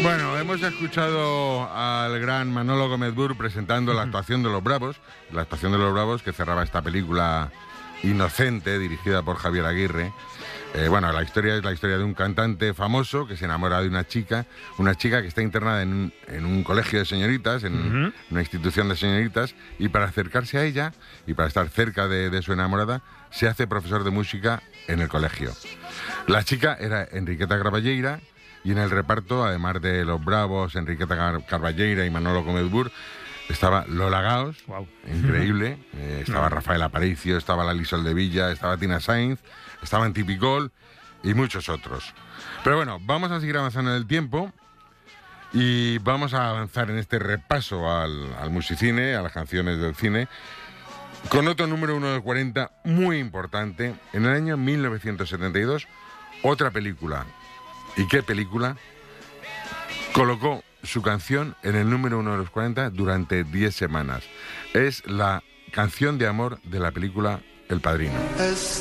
Bueno, hemos escuchado al gran Manolo Gómez Bur presentando la actuación de Los Bravos, que cerraba esta película inocente, dirigida por Javier Aguirre. Bueno, la historia es la historia de un cantante famoso que se enamora de una chica que está internada en un colegio de señoritas, en una institución de señoritas, y para acercarse a ella y para estar cerca de su enamorada, se hace profesor de música en el colegio. La chica era Enriqueta Carballeira, y en el reparto, además de Los Bravos, Enriqueta Carballeira y Manolo Gómez Bur, estaba Lola Gaos, increíble, estaba Rafael Aparicio, estaba Lali Soldevilla, estaba Tina Sainz, estaba Antipicol y muchos otros. Pero bueno, vamos a seguir avanzando en el tiempo y vamos a avanzar en este repaso al musicine, a las canciones del cine, con otro número 1 del 40 muy importante. En el año 1972, otra película. ¿Y qué película? Colocó su canción en el número 1 de los 40 durante 10 semanas. Es la canción de amor de la película El Padrino.